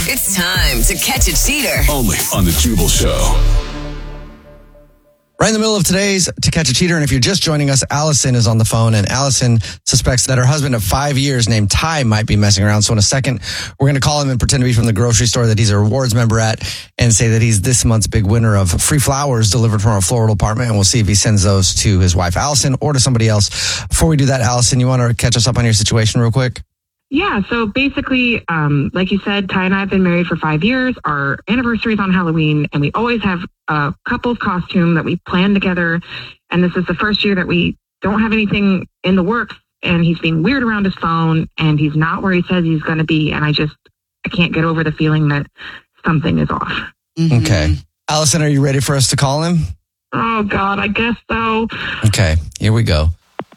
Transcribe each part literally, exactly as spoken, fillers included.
It's time to catch a cheater. Only on the Jubal Show. Right in the middle of today's To Catch a Cheater, and if you're just joining us, Allison is on the phone, and Allison suspects that her husband of five years named Ty might be messing around. So in a second, we're going to call him and pretend to be from the grocery store that he's a rewards member at and say that he's this month's big winner of free flowers delivered from our floral department, and we'll see if he sends those to his wife, Allison, or to somebody else. Before we do that, Allison, you want to catch us up on your situation real quick? Yeah, so basically, um, like you said, Ty and I have been married for five years. Our anniversary is on Halloween, and we always have a couple's costume that we plan together. And this is the first year that we don't have anything in the works, and he's being weird around his phone, and he's not where he says he's going to be. And I just, I can't get over the feeling that something is off. Mm-hmm. Okay. Allison, are you ready for us to call him? Oh, God, I guess so. Okay, here we go.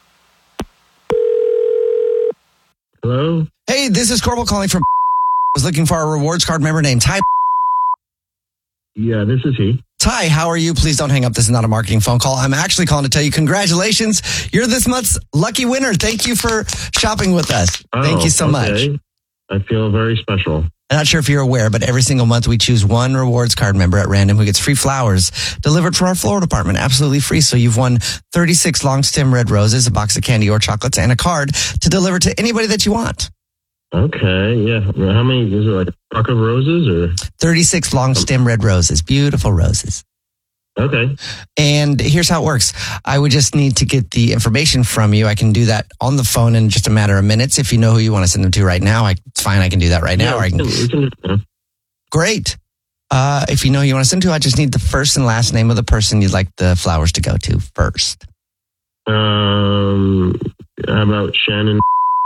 Hello? Hey, this is Corbel calling from I was looking for a rewards card member named Ty. Yeah, this is he. Ty, how are you? Please don't hang up. This is not a marketing phone call. I'm actually calling to tell you congratulations. You're this month's lucky winner. Thank you for shopping with us. Oh, Thank you so okay. much. I feel very special. I'm not sure if you're aware, but every single month we choose one rewards card member at random who gets free flowers delivered from our floral department, absolutely free. So you've won thirty-six long stem red roses, a box of candy or chocolates, and a card to deliver to anybody that you want. Okay, yeah. How many, is it like a truck of roses or? thirty-six long stem red roses, beautiful roses. Okay. And here's how it works. I would just need to get the information from you. I can do that on the phone in just a matter of minutes. If you know who you want to send them to right now, I, it's fine. I can do that right now. Yeah, or I can, we can, we can, Great. Uh, if you know who you want to send to, I just need the first and last name of the person you'd like the flowers to go to first. Um, how about Shannon?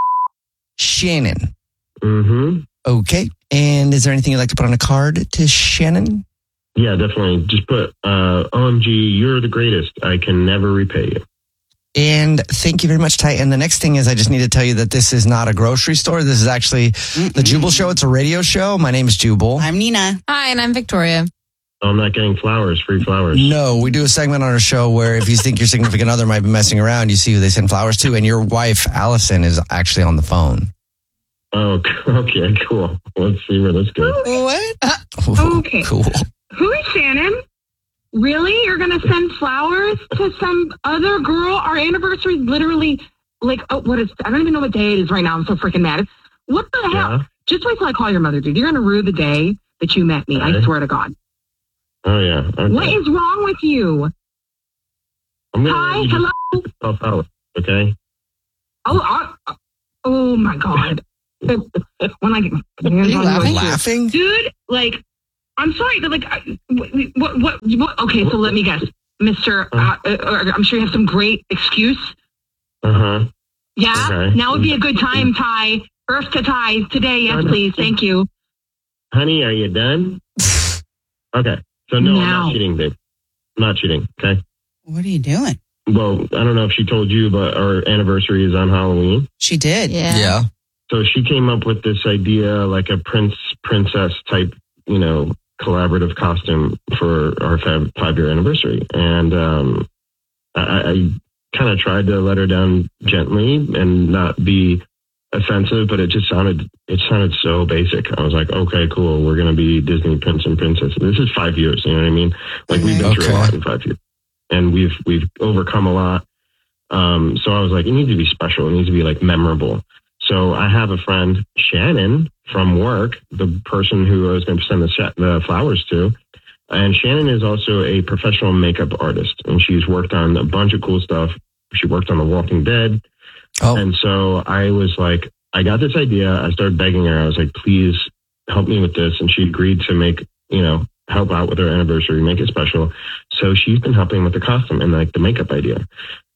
Shannon. Mm-hmm. Okay. And is there anything you'd like to put on a card to Shannon? Yeah, definitely. Just put, uh, O M G, you're the greatest. I can never repay you. And thank you very much, Ty. And the next thing is I just need to tell you that this is not a grocery store. This is actually Mm-mm. the Jubal Show. It's a radio show. My name is Jubal. I'm Nina. Hi, and I'm Victoria. I'm not getting flowers, free flowers. No, we do a segment on our show where if you think your significant other might be messing around, you see who they send flowers to. And your wife, Allison, is actually on the phone. Oh, okay, cool. Let's see where this goes. What? Ooh, Okay. Cool. Who is Shannon? Really? You're going to send flowers to some other girl? Our anniversary is literally like, oh, what is, I don't even know what day it is right now. I'm so freaking mad. What the hell? Yeah. Just wait till I call your mother, dude. You're going to rue the day that you met me. Okay. I swear to God. Oh, yeah. Okay. What is wrong with you? I'm gonna Hi, let you hello? just yourself out, okay? Oh, I, oh my God. When I get my hands Are you on laughing? you, Laughing? dude, like, I'm sorry, but like, I- what, what, what, okay, so let me guess. Mister, uh, uh, I'm sure you have some great excuse. Uh-huh. Yeah? Okay. Now would be a good time, Ty. Earth to ties today, yes, please. Thank you. Honey, are you done? Okay. So, no, I'm Now. not cheating, babe. I'm not cheating, okay? What are you doing? Well, I don't know if she told you, but our anniversary is on Halloween. She did. Yeah. Yeah. So she came up with this idea, like a prince, princess type, you know, collaborative costume for our five, five-year anniversary. And um, I, I kind of tried to let her down gently and not be offensive, but it just sounded, it sounded so basic. I was like, okay, cool. We're going to be Disney prince and princess. This is five years. You know what I mean? Like we've been through Okay. a lot in five years and we've, we've overcome a lot. Um, so I was like, it needs to be special. It needs to be like memorable. So I have a friend, Shannon, from work, the person who I was going to send the, set, the flowers to. And Shannon is also a professional makeup artist, and she's worked on a bunch of cool stuff. She worked on The Walking Dead. Oh. And so I was like, I got this idea. I started begging her. I was like, please help me with this. And she agreed to make, you know, help out with her anniversary, make it special. So she's been helping with the costume and like the makeup idea.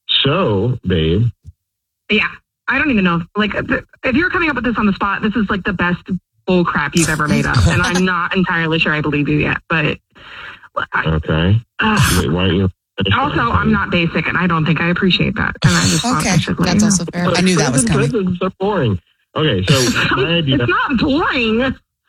So, babe. Yeah. I don't even know. Like, if you're coming up with this on the spot, this is like the best bull crap you've ever made up. And I'm not entirely sure I believe you yet, but. I, Okay. uh, Wait, why don't you? also, I'm not basic, and I don't think I appreciate that. And I just thought Okay, I should let that's you also know. fair. I knew that was coming. This is so boring. Okay, so my idea. It's not boring.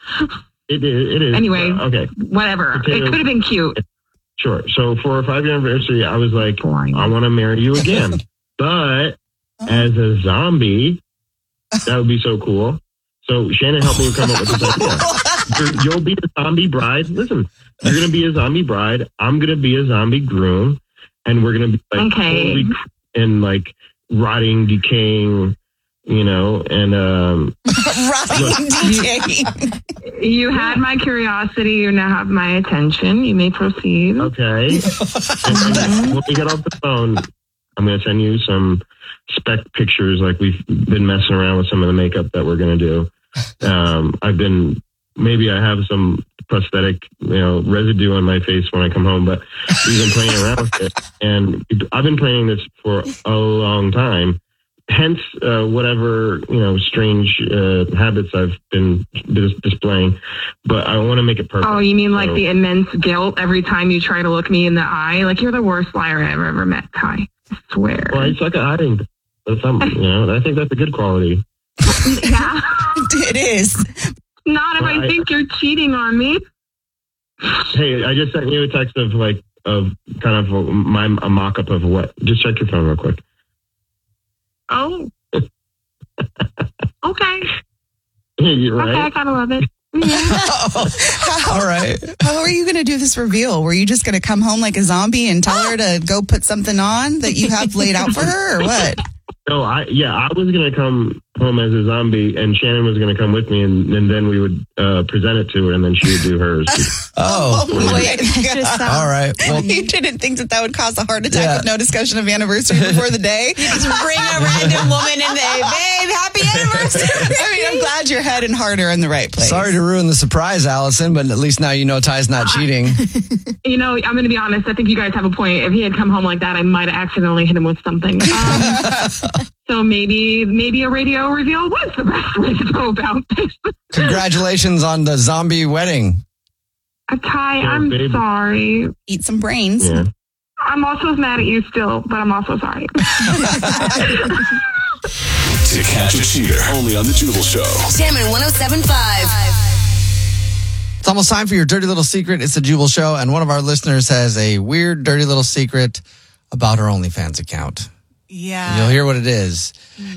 It is. It is. Anyway. Uh, okay, Whatever. Potato- It could have been cute. sure. So for our five year anniversary, I was like, Boring. I want to marry you again, but as a zombie, that would be so cool. So Shannon helped me come up with this idea. you're, you'll be a zombie bride. Listen, you're going to be a zombie bride. I'm going to be a zombie groom. And we're going to be like, Okay. totally in like rotting, decaying, you know, and, um, Rotting decaying. You had my curiosity. You now have my attention. You may proceed. okay. And, and when we get off the phone, I'm going to send you some spec pictures. Like we've been messing around with some of the makeup that we're going to do. Um, I've been, maybe I have some prosthetic, you know, residue on my face when I come home, but we've been playing around with it. And I've been planning this for a long time. Hence, uh, whatever, you know, strange uh, habits I've been dis- displaying. But I want to make it perfect. Oh, you mean like So- the immense guilt every time you try to look me in the eye? Like you're the worst liar I've ever met, Ty. I swear. Well, it's like a hiding. That's something, you know, I think that's a good quality. Yeah. It is. Not if Well, I I- think you're cheating on me. Hey, I just sent you a text of like, of kind of a, my, a mock up of what. Just check your phone real quick. Oh. Okay. You're right. Okay, I kind of love it. Yeah. All right. How are you going to do this reveal? Were you just going to come home like a zombie and tell her to go put something on that you have laid out for her, or what? No, I yeah, I was gonna come home as a zombie, and Shannon was gonna come with me, and, and then we would uh, present it to her, and then she would do hers. Oh, wait. all right. Well, You didn't think that that would cause a heart attack Yeah. with no discussion of anniversary before the day? Just bring a random woman in there, babe. Happy anniversary. I mean, I'm glad your head and heart are in the right place. sorry to ruin the surprise, Allison, but at least now you know Ty's not cheating. You know, I'm going to be honest. I think you guys have a point. If he had come home like that, I might have accidentally hit him with something. Um, so maybe, maybe a radio reveal was the best way to go about this. Congratulations on the zombie wedding. Uh, Ty, Yeah, I'm babe. sorry. Eat some brains. Yeah. I'm also mad at you still, but I'm also sorry. To catch a cheater, only on the Jubal Show. Jammin' one oh seven point five. It's almost time for your dirty little secret. It's the Jubal Show, and one of our listeners has a weird, dirty little secret about her OnlyFans account. Yeah. You'll hear what it is.